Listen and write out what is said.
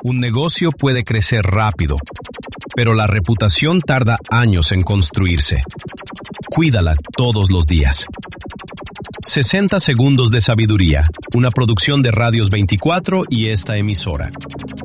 Un negocio puede crecer rápido, pero la reputación tarda años en construirse. Cuídala todos los días. 60 segundos de sabiduría, una producción de Radios 24 y esta emisora.